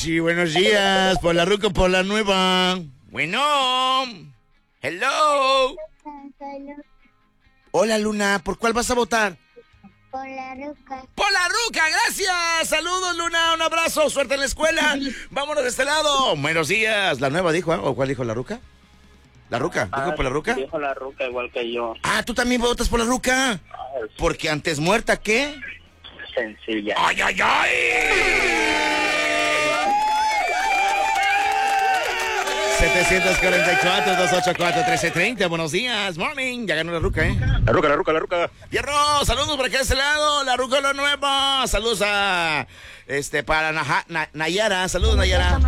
Sí, buenos días. Por la ruca, por la nueva. Bueno. Hello. Hola, Luna. ¿Por cuál vas a votar? Por la ruca. ¡Por la ruca! ¡Gracias! Saludos, Luna. Un abrazo. Suerte en la escuela. Vámonos de este lado. Buenos días. ¿La nueva dijo? ¿O cuál dijo la ruca? ¿La ruca? ¿Dijo por la ruca? Dijo la ruca igual que yo. Ah, ¿tú también votas por la ruca? Porque antes muerta, ¿qué? Sencilla. ¡Ay, ay, ay! 744-284-1330. Buenos días, morning. Ya ganó la ruca, ¿eh? La ruca. Hierro, saludos por acá de este lado. La ruca, la nueva. Saludos a, para Nayara. Saludos, Nayara.